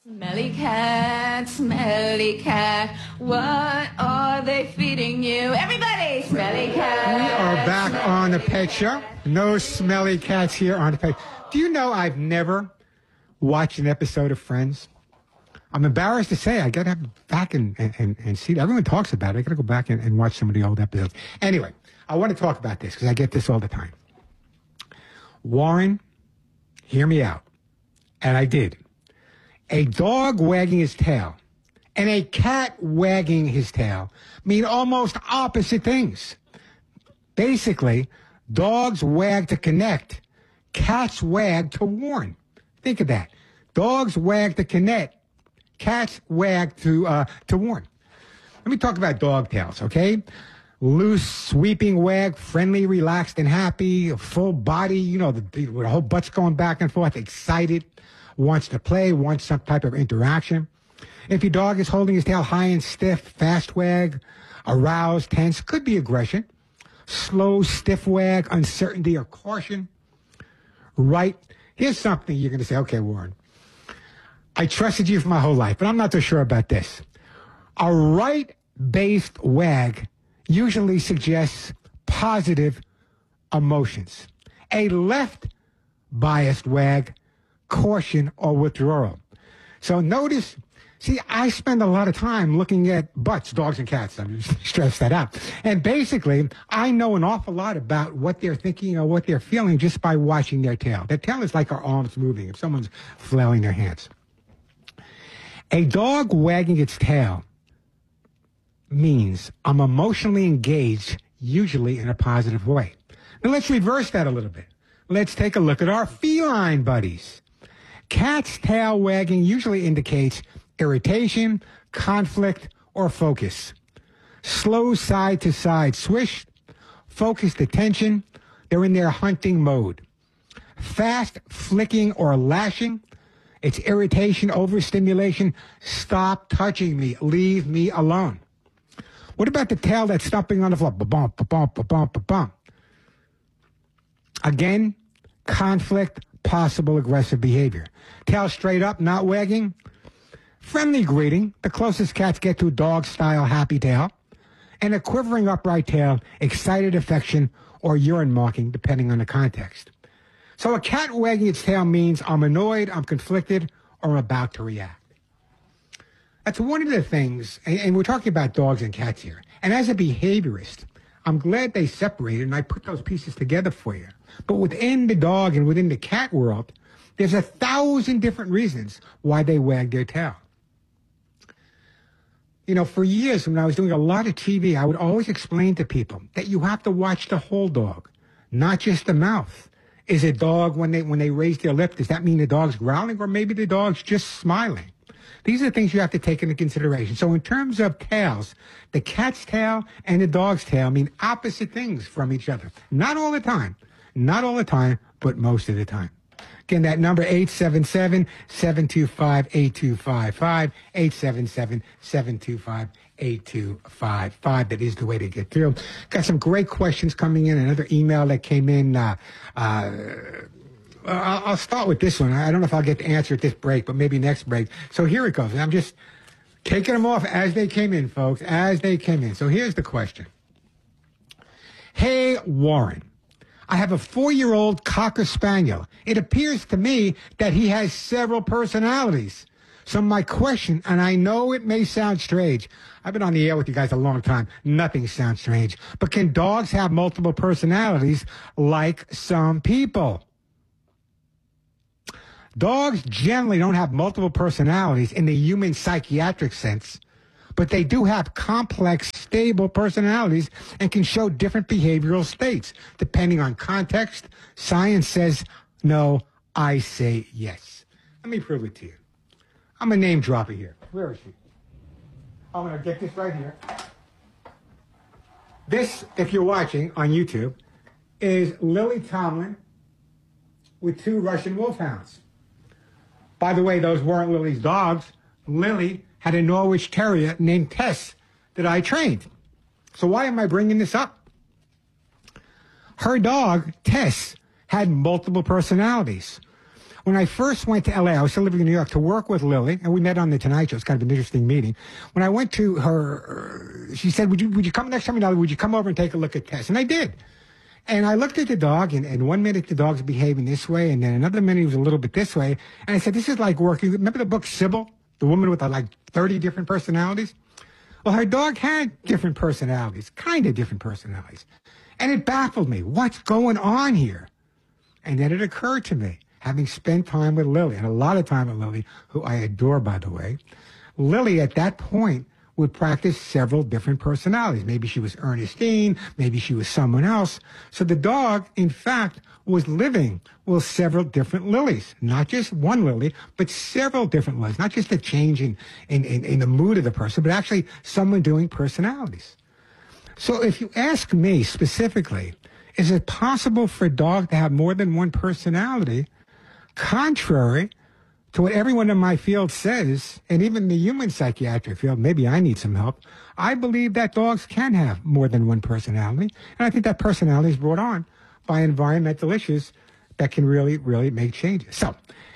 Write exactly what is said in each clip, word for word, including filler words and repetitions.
Smelly cat, smelly cat, what are they feeding you? Everybody, smelly cat. We are back on the Pet Show. No smelly cats here on the Pet. Do you know I've never watched an episode of Friends? I'm embarrassed to say I got to go back and, and, and see. Everyone talks about it. I got to go back and, and watch some of the old episodes. Anyway, I want to talk about this because I get this all the time. Warren, hear me out. And I did. A dog wagging his tail and a cat wagging his tail mean almost opposite things. Basically, dogs wag to connect. Cats wag to warn. Think of that. Dogs wag to connect. Cats wag to uh, to warn. Let me talk about dog tails, okay? Loose, sweeping wag, friendly, relaxed, and happy. Full body, you know, the, the whole butt's going back and forth, excited. Wants to play, wants some type of interaction. If your dog is holding his tail high and stiff, fast wag, aroused, tense, could be aggression. Slow, stiff wag, uncertainty or caution. Right. Here's something you're going to say, okay, Warren, I trusted you for my whole life, but I'm not so sure about this. A right-based wag usually suggests positive emotions. A left-biased wag, caution or withdrawal. So notice, see, I spend a lot of time looking at butts, dogs and cats. I'm just stress that out. And basically, I know an awful lot about what they're thinking or what they're feeling just by watching their tail. Their tail is like our arms moving if someone's flailing their hands. A dog wagging its tail means I'm emotionally engaged, usually in a positive way. Now let's reverse that a little bit. Let's take a look at our feline buddies. Cat's tail wagging usually indicates irritation, conflict, or focus. Slow side-to-side swish, focused attention, they're in their hunting mode. Fast flicking or lashing, it's irritation, overstimulation, stop touching me, leave me alone. What about the tail that's stomping on the floor? Ba-bump, ba-bump, ba-bump, ba-bump. Again, conflict, possible aggressive behavior. Tail straight up, not wagging. Friendly greeting, the closest cats get to dog-style happy tail. And a quivering upright tail, excited affection, or urine marking, depending on the context. So a cat wagging its tail means I'm annoyed, I'm conflicted, or I'm about to react. That's one of the things, and, and we're talking about dogs and cats here. And as a behaviorist, I'm glad they separated and I put those pieces together for you. But within the dog and within the cat world, there's a thousand different reasons why they wag their tail. You know, for years when I was doing a lot of T V, I would always explain to people that you have to watch the whole dog, not just the mouth. Is a dog, when they when they raise their lip, does that mean the dog's growling or maybe the dog's just smiling? These are the things you have to take into consideration. So in terms of tails, the cat's tail and the dog's tail mean opposite things from each other. Not all the time. Not all the time, but most of the time. Again, that number, eight seven seven, seven two five, eight two five five, eight seven seven, seven two five, eight two five five. That is the way to get through. Got some great questions coming in. Another email that came in. Uh, uh, I'll start with this one. I don't know if I'll get the answer at this break, but maybe next break. So here it goes. I'm just taking them off as they came in, folks, as they came in. So here's the question. Hey, Warren. I have a four-year-old Cocker Spaniel. It appears to me that he has several personalities. So my question, and I know it may sound strange. I've been on the air with you guys a long time. Nothing sounds strange. But can dogs have multiple personalities like some people? Dogs generally don't have multiple personalities in the human psychiatric sense, but they do have complex, stable personalities and can show different behavioral states depending on context. Science says no, I say yes. Let me prove it to you. I'm a name dropper here. Where is she? I'm going to get this right here. This, if you're watching on YouTube, is Lily Tomlin with two Russian wolfhounds. By the way, those weren't Lily's dogs. Lily had a Norwich Terrier named Tess that I trained. So why am I bringing this up? Her dog, Tess, had multiple personalities. When I first went to L A, I was still living in New York, to work with Lily, and we met on the Tonight Show. It's kind of an interesting meeting. When I went to her, she said, would you would you come next time, would you come over and take a look at Tess? And I did. And I looked at the dog, and, and one minute the dog's behaving this way, and then another minute he was a little bit this way. And I said, this is like working. Remember the book Sybil, the woman with uh, like thirty different personalities? Well, her dog had different personalities, kind of different personalities. And it baffled me. What's going on here? And then it occurred to me, having spent time with Lily, and a lot of time with Lily, who I adore, by the way, Lily at that point would practice several different personalities. Maybe she was Ernestine, maybe she was someone else. So the dog, in fact, was living with several different Lilies. Not just one Lily, but several different Lilies. Not just a change in, in, in, in the mood of the person, but actually someone doing personalities. So if you ask me specifically, is it possible for a dog to have more than one personality? Contrary to what everyone in my field says, and even the human psychiatric field, maybe I need some help, I believe that dogs can have more than one personality. And I think that personality is brought on by environmental issues that can really, really make changes. So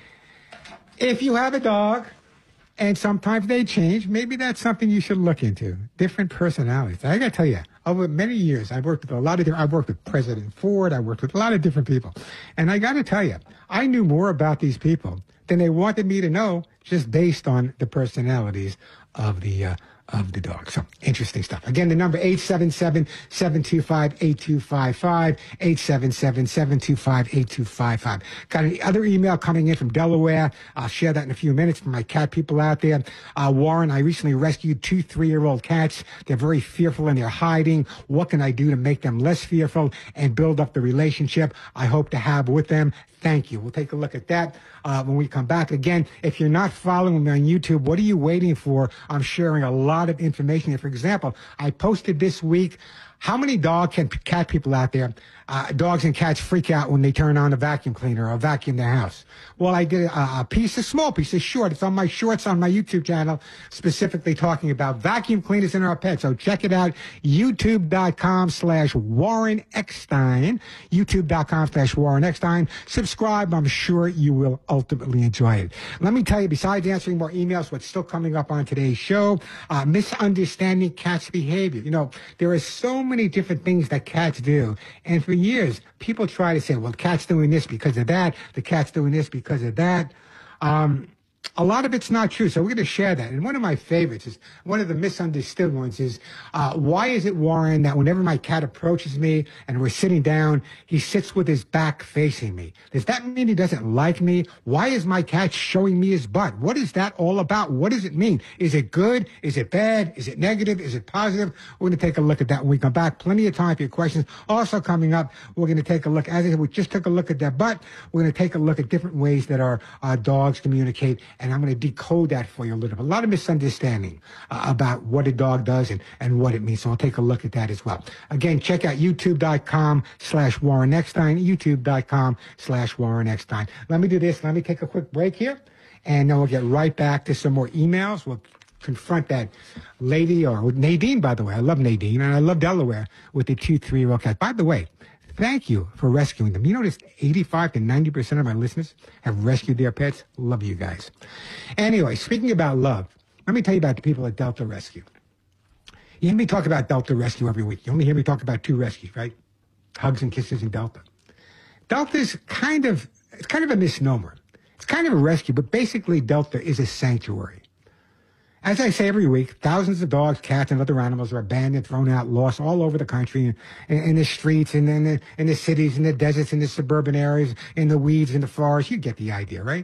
if you have a dog, and sometimes they change, maybe that's something you should look into. Different personalities. I got to tell you, over many years, I've worked with a lot of different, I've worked with President Ford, I worked with a lot of different people. And I got to tell you, I knew more about these people than they wanted me to know, just based on the personalities of the uh, of the dog. So interesting stuff. Again, the number eight seven seven, seven two five, eight two five five, eight seven seven, seven two five, eight two five five. Got another email coming in from Delaware. I'll share that in a few minutes for my cat people out there. Uh, Warren, I recently rescued two three-year-old cats. They're very fearful and they're hiding. What can I do to make them less fearful and build up the relationship I hope to have with them? Thank you. We'll take a look at that uh, when we come back. Again, if you're not following me on YouTube, what are you waiting for? I'm sharing a lot of information here. For example, I posted this week, how many dog and cat people out there, uh, dogs and cats freak out when they turn on a vacuum cleaner or vacuum their house? Well, I did a, a piece, a small piece, a short. It's on my shorts on my YouTube channel, specifically talking about vacuum cleaners in our pets. So check it out, youtube.com slash Warren Eckstein, youtube.com slash Warren Eckstein. Subscribe. I'm sure you will ultimately enjoy it. Let me tell you, besides answering more emails, what's still coming up on today's show, uh, misunderstanding cats' behavior. You know, there are so many different things that cats do. And for years, people try to say, well, the cat's doing this because of that. The cat's doing this because of that. Um, a lot of it's not true. So we're going to share that. And one of my favorites is, one of the misunderstood ones is, uh, why is it, Warren, that whenever my cat approaches me and we're sitting down, he sits with his back facing me? Does that mean he doesn't like me? Why is my cat showing me his butt? What is that all about? What does it mean? Is it good? Is it bad? Is it negative? Is it positive? We're going to take a look at that when we come back. Plenty of time for your questions. Also coming up, we're going to take a look, as I said, we just took a look at that butt. We're going to take a look at different ways that our uh, dogs communicate, and I'm going to decode that for you a little bit. A lot of misunderstanding uh, about what a dog does and, and what it means. So I'll take a look at that as well. Again, check out youtube.com slash Warren Eckstein, youtube.com slash Warren Eckstein. Let me do this. Let me take a quick break here, and then we'll get right back to some more emails. We'll confront that lady, or Nadine, by the way. I love Nadine, and I love Delaware with the two three-year-old cat. By the way, thank you for rescuing them. You notice eighty-five to ninety percent of my listeners have rescued their pets. Love you guys. Anyway, speaking about love, let me tell you about the people at Delta Rescue. You hear me talk about Delta Rescue every week. You only hear me talk about two rescues, right? Hugs and kisses and Delta. Delta's kind of, it's kind of a misnomer. It's kind of a rescue, but basically Delta is a sanctuary. As I say every week, thousands of dogs, cats, and other animals are abandoned, thrown out, lost all over the country, in, in the streets, and in the, in the cities, in the deserts, in the suburban areas, in the weeds, in the forests. You get the idea, right?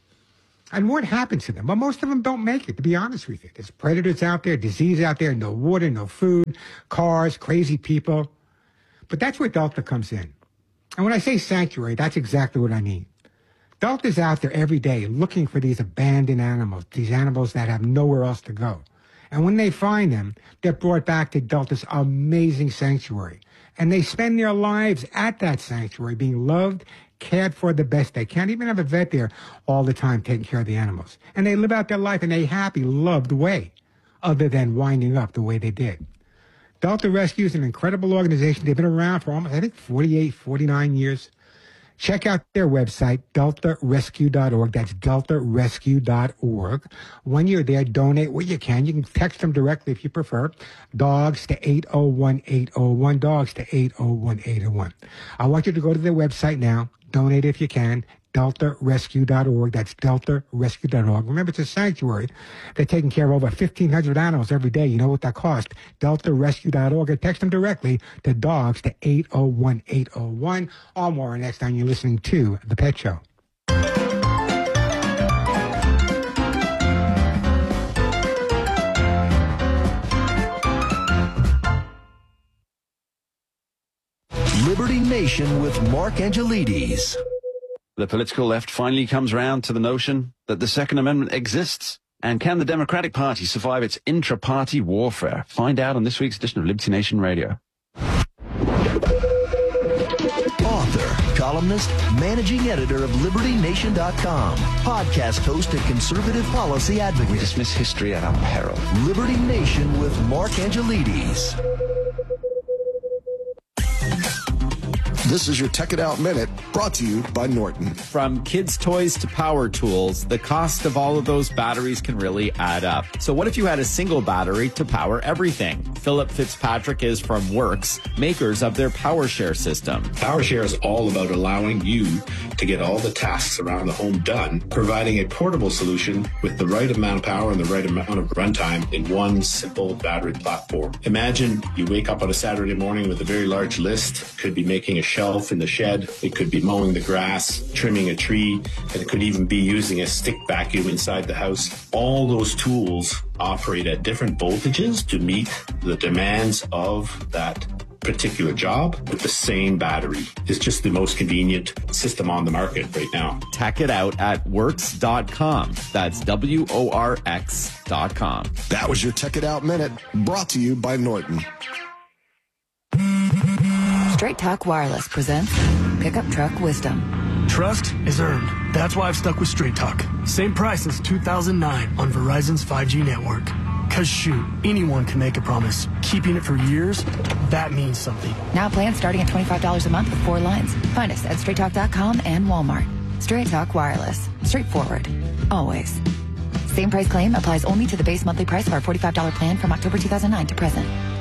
And what happens to them? Well, most of them don't make it, to be honest with you. There's predators out there, disease out there, no water, no food, cars, crazy people. But that's where Delta comes in. And when I say sanctuary, that's exactly what I mean. Delta's out there every day looking for these abandoned animals, these animals that have nowhere else to go. And when they find them, they're brought back to Delta's amazing sanctuary. And they spend their lives at that sanctuary being loved, cared for the best they can. Even have a vet there all the time taking care of the animals. And they live out their life in a happy, loved way, other than winding up the way they did. Delta Rescue is an incredible organization. They've been around for almost, I think, forty-eight, forty-nine years. Check out their website, delta rescue dot org. That's delta rescue dot org. When you're there, donate what you can. You can text them directly if you prefer. Dogs to eight oh one eight oh one. Dogs to eight oh one eight oh one. I want you to go to their website now. Donate if you can. delta rescue dot org. That's delta rescue dot org. Remember, it's a sanctuary. They're taking care of over fifteen hundred animals every day. You know what that costs. delta rescue dot org. And text them directly to dogs to eight oh one eight oh one. All more next time you're listening to The Pet Show. Liberty Nation with Mark Angelides. The political left finally comes round to the notion that the Second Amendment exists. And can the Democratic Party survive its intra-party warfare? Find out on this week's edition of Liberty Nation Radio. Author, columnist, managing editor of Liberty Nation dot com, podcast host and conservative policy advocate. We dismiss history at our peril. Liberty Nation with Mark Angelides. This is your Tech It Out Minute, brought to you by Norton. From kids' toys to power tools, the cost of all of those batteries can really add up. So what if you had a single battery to power everything? Philip Fitzpatrick is from Works, makers of their PowerShare system. PowerShare is all about allowing you to get all the tasks around the home done, providing a portable solution with the right amount of power and the right amount of runtime in one simple battery platform. Imagine you wake up on a Saturday morning with a very large list, could be making a shelf in the shed, it could be mowing the grass, trimming a tree, and it could even be using a stick vacuum inside the house. All those tools operate at different voltages to meet the demands of that particular job with the same battery. It's just the most convenient system on the market right now. Check it out at works dot com. That's W O R X dot com. That was your Tech It Out Minute, brought to you by Norton. Straight Talk Wireless presents Pickup Truck Wisdom. Trust is earned. That's why I've stuck with Straight Talk. Same price since two thousand nine on Verizon's five G network. Cause shoot, anyone can make a promise. Keeping it for years, that means something. Now plans starting at twenty-five dollars a month with four lines. Find us at straight talk dot com and Walmart. Straight Talk Wireless. Straightforward. Always. Same price claim applies only to the base monthly price of our forty-five dollars plan from October two thousand nine to present.